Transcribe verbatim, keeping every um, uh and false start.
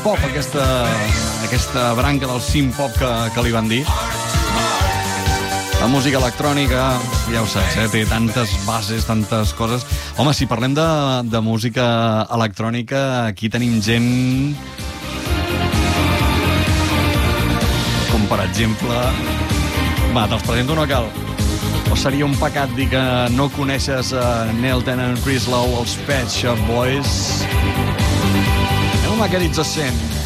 pop, aquesta, aquesta branca del synth-pop que, que li van dir. La música electrònica, ja ho saps, eh? Té tantes bases, tantes coses. Home, si parlem de, de música electrònica, aquí tenim gent... Com, per exemple... Va, te'ls presento, no cal. O seria un pecat dir que no coneixes uh, Neil Tennant, Chris Lowe, els Pet Shop Boys? Anem amb aquest It's a Sin.